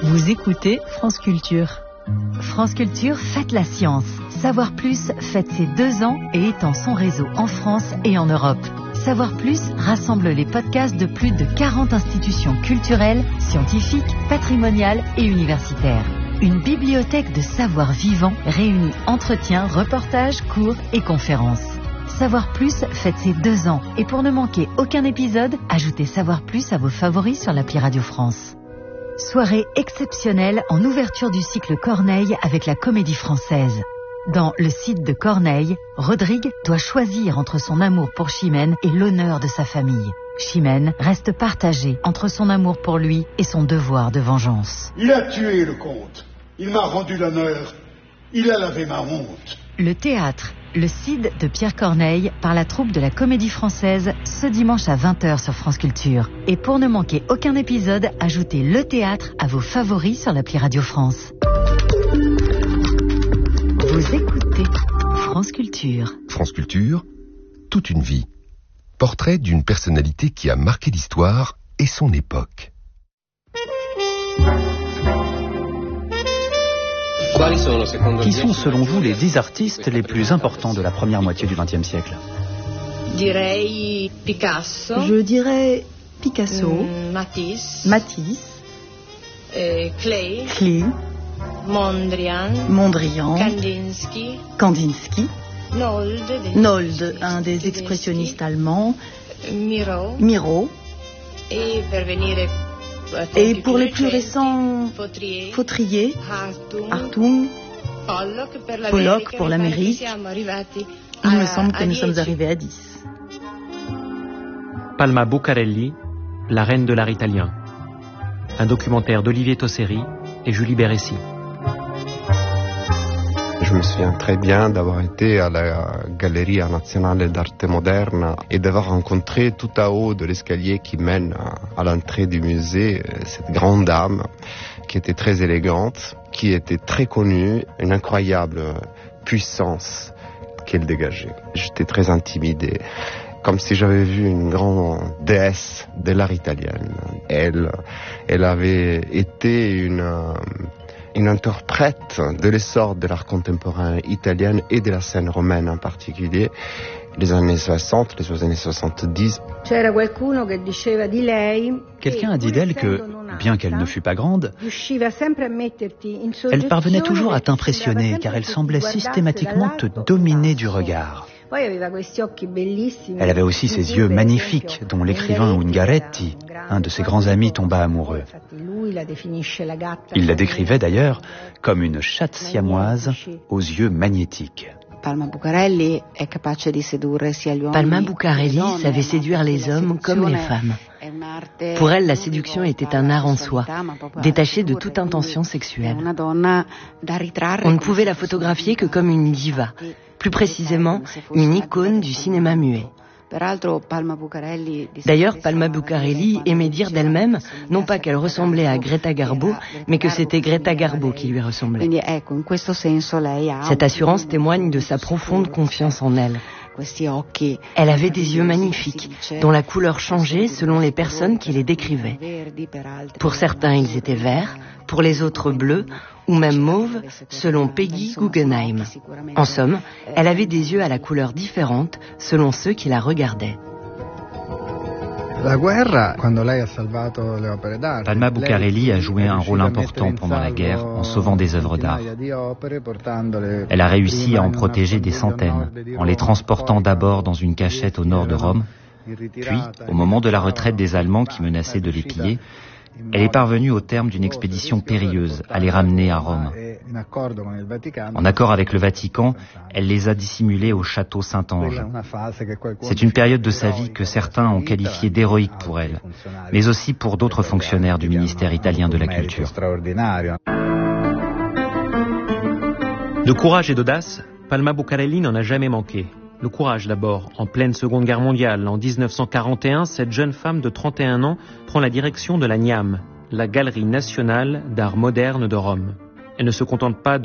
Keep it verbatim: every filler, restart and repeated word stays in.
Vous écoutez France Culture. France Culture fête la science. Savoir Plus fête ses deux ans et étend son réseau en France et en Europe. Savoir Plus rassemble les podcasts de plus de quarante institutions culturelles, scientifiques, patrimoniales et universitaires. Une bibliothèque de savoir vivant réunit entretiens, reportages, cours et conférences. Savoir Plus fête ses deux ans et pour ne manquer aucun épisode, ajoutez Savoir Plus à vos favoris sur l'appli Radio France. Soirée exceptionnelle en ouverture du cycle Corneille avec la Comédie Française. Dans Le Cid de Corneille, Rodrigue doit choisir entre son amour pour Chimène et l'honneur de sa famille. Chimène reste partagée entre son amour pour lui et son devoir de vengeance. Il a tué le comte. Il m'a rendu l'honneur. Il a lavé ma honte. Le théâtre, Le Cid de Pierre Corneille, par la troupe de la Comédie Française, ce dimanche à vingt heures sur France Culture. Et pour ne manquer aucun épisode, ajoutez Le Théâtre à vos favoris sur l'appli Radio France. Vous écoutez France Culture. France Culture, toute une vie. Portrait d'une personnalité qui a marqué l'histoire et son époque. Qui sont selon vous les dix artistes les plus importants de la première moitié du vingtième siècle? Je dirais Picasso, mm, Matisse, Matisse euh, Klee, Klee, Mondrian, Mondrian, Kandinsky, Kandinsky, Nold, Nold, un des expressionnistes allemands, Miro, Miro, et, et pour les plus récents, Fautrier, Hartung, Pollock pour l'Amérique. Il me semble que nous sommes arrivés à dix. Palma Bucarelli, la reine de l'art italien. Un documentaire d'Olivier Tosseri et Julie Bérécy. Je me souviens très bien d'avoir été à la Galleria Nazionale d'Arte Moderna et d'avoir rencontré tout à haut de l'escalier qui mène à l'entrée du musée cette grande dame qui était très élégante, qui était très connue, une incroyable puissance qu'elle dégageait. J'étais très intimidé, comme si j'avais vu une grande déesse de l'art italien. Elle, elle avait été une... une interprète de l'essor de l'art contemporain italien et de la scène romaine en particulier, les années soixante, les années soixante-dix. Quelqu'un a dit d'elle que, bien qu'elle ne fût pas grande, elle parvenait toujours à t'impressionner car elle semblait systématiquement te dominer du regard. Elle avait aussi ses yeux magnifiques, dont l'écrivain Ungaretti, un de ses grands amis, tomba amoureux. Il la décrivait d'ailleurs comme une chatte siamoise aux yeux magnétiques. Palma Bucarelli savait séduire les hommes comme les femmes. Pour elle, la séduction était un art en soi, détaché de toute intention sexuelle. On ne pouvait la photographier que comme une diva, plus précisément une icône du cinéma muet. D'ailleurs, Palma Bucarelli aimait dire d'elle-même, non pas qu'elle ressemblait à Greta Garbo, mais que c'était Greta Garbo qui lui ressemblait. Cette assurance témoigne de sa profonde confiance en elle. Elle avait des yeux magnifiques, dont la couleur changeait selon les personnes qui les décrivaient. Pour certains, ils étaient verts, pour les autres bleus, ou même mauves, selon Peggy Guggenheim. En somme, elle avait des yeux à la couleur différente selon ceux qui la regardaient. Palma Bucarelli a joué un rôle important pendant la guerre en sauvant des œuvres d'art. Elle a réussi à en protéger des centaines, en les transportant d'abord dans une cachette au nord de Rome, puis, au moment de la retraite des Allemands qui menaçaient de les piller, elle est parvenue au terme d'une expédition périlleuse à les ramener à Rome. En accord avec le Vatican, elle les a dissimulés au château Saint-Ange. C'est une période de sa vie que certains ont qualifiée d'héroïque pour elle, mais aussi pour d'autres fonctionnaires du ministère italien de la Culture. De courage et d'audace, Palma Bucarelli n'en a jamais manqué. Le courage d'abord. En pleine Seconde Guerre mondiale, en dix-neuf cent quarante et un, cette jeune femme de trente et un ans prend la direction de la N I A M, la Galerie nationale d'art moderne de Rome. Elle ne se contente pas de